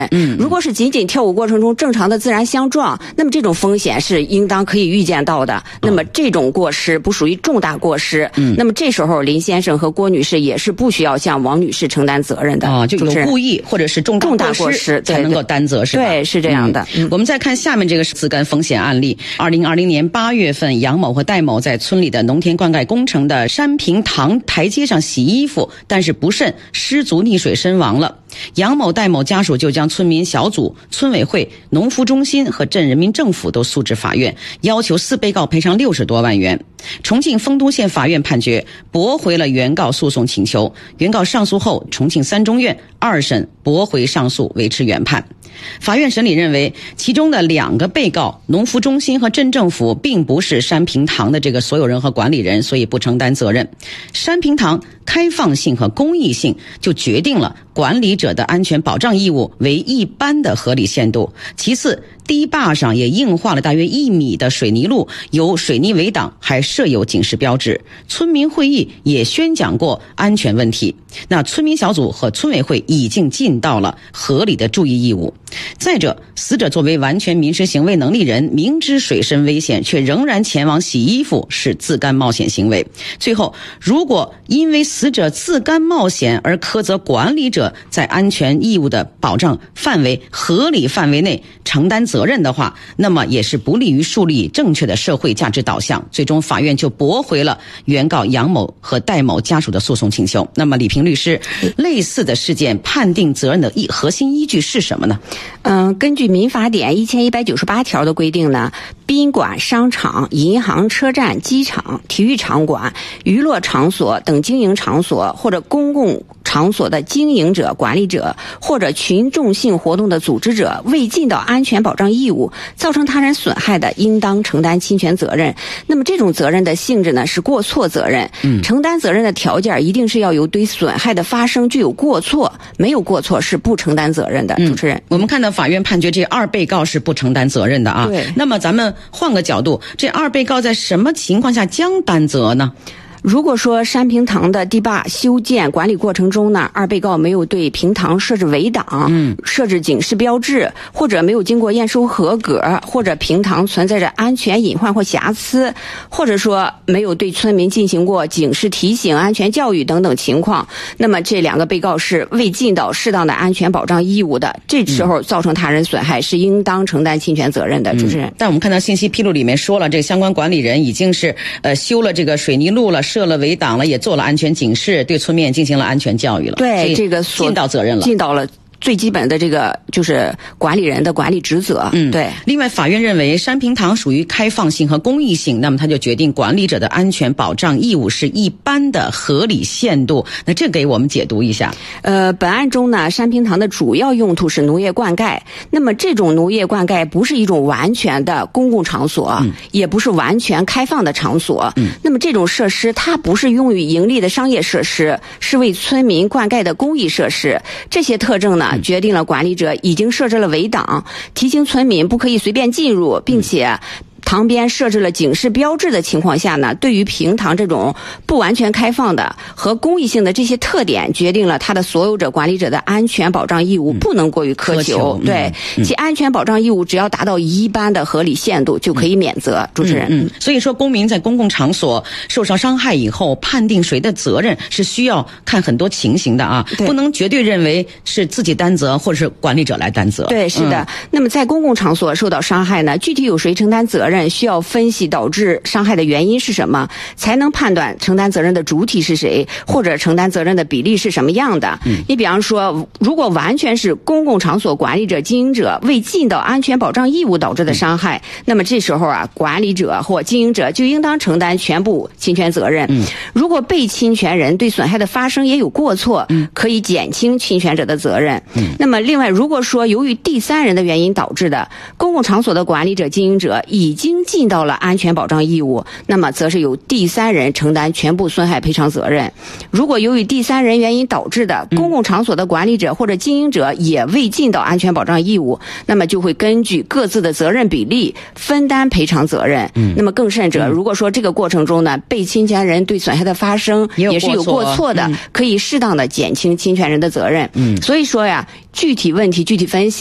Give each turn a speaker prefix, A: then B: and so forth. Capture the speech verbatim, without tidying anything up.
A: 嗯，
B: 如果是仅仅跳舞过程中正常的自然相撞，那么这种风险是应当可以预见到的。那么这种过失不属于重大过失。嗯，那么这时候林先生和郭女士也是不需要向王女士承担责任的。
A: 啊，就有故意或者是重
B: 重大
A: 过失才能够担责，是吧？
B: 对，是这样的。
A: 嗯，我们再看下面这个自甘风险案例。二零二零年八月份，杨某和戴某在村里的农田灌溉工程的山平塘台阶上洗衣服，但是不慎失足溺水身亡了。杨某、戴某家属就将村民小组、村委会、农福中心和镇人民政府都诉至法院，要求四被告赔偿六十多万元。重庆丰都县法院判决驳回了原告诉讼请求，原告上诉后，重庆三中院二审驳回上诉，维持原判。法院审理认为，其中的两个被告农福中心和镇政府并不是山平塘的这个所有人和管理人，所以不承担责任。山平塘开放性和公益性就决定了管理者的安全保障义务为一般的合理限度。其次，堤坝上也硬化了大约一米的水泥路，有水泥围挡，还设有警示标志。村民会议也宣讲过安全问题。那村民小组和村委会已经尽到了合理的注意义务。再者，死者作为完全民事行为能力人，明知水深危险却仍然前往洗衣服，是自甘冒险行为。最后，如果因为死者自甘冒险而苛责管理者在安全义务的保障范围合理范围内承担责任的话，那么也是不利于树立正确的社会价值导向。最终法院就驳回了原告杨某和戴某家属的诉讼请求。那么李平律师，类似的事件判定责任的一核心依据是什么呢？
B: 嗯，根据民法典一千一百九十八条的规定呢，宾馆、商场、银行、车站、机场、体育场馆、娱乐场所等经营场所或者公共场所的经营者、管理者或者群众性活动的组织者未尽到安全保障义务，造成他人损害的，应当承担侵权责任。那么这种责任的性质呢，是过错责任。嗯，承担责任的条件一定是要有对损害的发生具有过错，没有过错是不承担责任的。主持人，
A: 嗯，我们看到法院判决这二被告是不承担责任的啊。
B: 对。
A: 那么咱们换个角度，这二被告在什么情况下将担责呢？
B: 如果说山平塘的堤坝修建管理过程中呢，二被告没有对平塘设置围挡，嗯，设置警示标志，或者没有经过验收合格，或者平塘存在着安全隐患或瑕疵，或者说没有对村民进行过警示提醒、安全教育等等情况，那么这两个被告是未尽到适当的安全保障义务的，这时候造成他人损害是应当承担侵权责任的。主持人，
A: 嗯，但我们看到信息披露里面说了，这个相关管理人已经是呃修了这个水泥路了，设了围挡了，也做了安全警示，对村民也进行了安全教育了。
B: 对，这个
A: 尽到责任了，
B: 尽到了最基本的这个就是管理人的管理职责。
A: 嗯，
B: 对。
A: 另外，法院认为山平塘属于开放性和公益性，那么他就决定管理者的安全保障义务是一般的合理限度。那这给我们解读一下。
B: 呃，本案中呢，山平塘的主要用途是农业灌溉，那么这种农业灌溉不是一种完全的公共场所，嗯，也不是完全开放的场所。嗯，那么这种设施它不是用于盈利的商业设施，是为村民灌溉的公益设施。这些特征呢，决定了管理者已经设置了围挡，提醒村民不可以随便进入，并且塘边设置了警示标志的情况下呢，对于平塘这种不完全开放的和公益性的这些特点，决定了它的所有者管理者的安全保障义务不能过于苛求。嗯、对、嗯，其安全保障义务只要达到一般的合理限度就可以免责。嗯、主持人，
A: 嗯，所以说公民在公共场所受伤伤害以后，判定谁的责任是需要看很多情形的啊，不能绝对认为是自己担责或者是管理者来担责。
B: 对，是的。嗯、那么在公共场所受到伤害呢，具体有谁承担责任？需要分析导致伤害的原因是什么，才能判断承担责任的主体是谁，或者承担责任的比例是什么样的。嗯，你比方说，如果完全是公共场所管理者、经营者未尽到安全保障义务导致的伤害，嗯、那么这时候啊，管理者或经营者就应当承担全部侵权责任。嗯，如果被侵权人对损害的发生也有过错，嗯，可以减轻侵权者的责任。嗯，那么另外，如果说由于第三人的原因导致的，公共场所的管理者、经营者已经经尽到了安全保障义务，那么则是由第三人承担全部损害赔偿责任。如果由于第三人原因导致的公共场所的管理者或者经营者也未尽到安全保障义务，那么就会根据各自的责任比例分担赔偿责任。嗯，那么更甚者，如果说这个过程中呢，被侵权人对损害的发生也是有过错的，可以适当的减轻侵权人的责任。嗯，所以说呀，具体问题具体分析。